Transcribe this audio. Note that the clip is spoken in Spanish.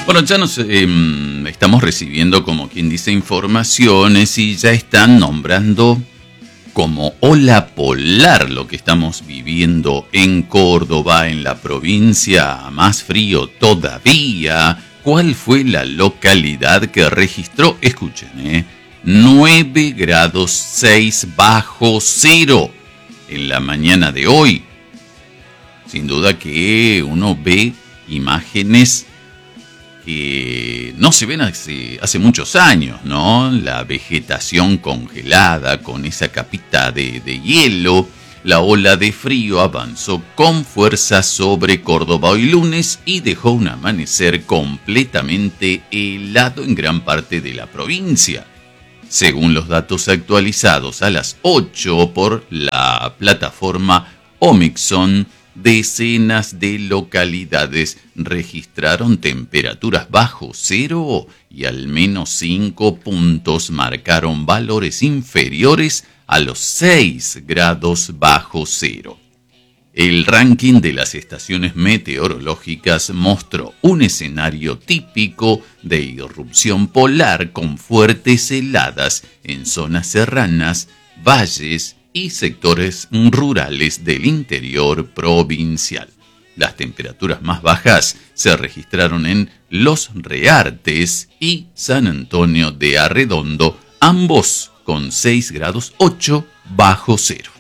Bueno, ya nos estamos recibiendo, como quien dice, informaciones y ya están nombrando como ola polar lo que estamos viviendo en Córdoba, en la provincia. Más frío todavía. ¿Cuál fue la localidad que registró? Escuchen, 9 grados 6 bajo cero en la mañana de hoy. Sin duda que uno ve imágenes que no se ven hace muchos años, ¿no? La vegetación congelada con esa capita de hielo. La ola de frío avanzó con fuerza sobre Córdoba hoy lunes y dejó un amanecer completamente helado en gran parte de la provincia. Según los datos actualizados a las 8 por la plataforma Omixon, decenas de localidades registraron temperaturas bajo cero y al menos 5 puntos marcaron valores inferiores a los 6 grados bajo cero. El ranking de las estaciones meteorológicas mostró un escenario típico de irrupción polar con fuertes heladas en zonas serranas, valles y sectores rurales del interior provincial. Las temperaturas más bajas se registraron en Los Reartes y San Antonio de Arredondo, ambos con 6 grados 8 bajo cero.